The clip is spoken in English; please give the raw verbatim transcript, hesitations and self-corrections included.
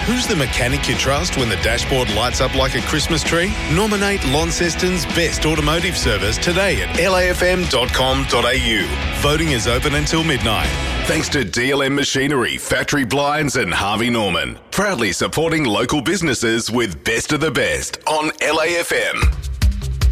Who's the mechanic you trust when the dashboard lights up like a Christmas tree? Nominate Launceston's best automotive service today at l a f m dot com dot a u. Voting is open until midnight. Thanks to D L M Machinery, Factory Blinds and Harvey Norman. Proudly supporting local businesses with Best of the Best on L A F M.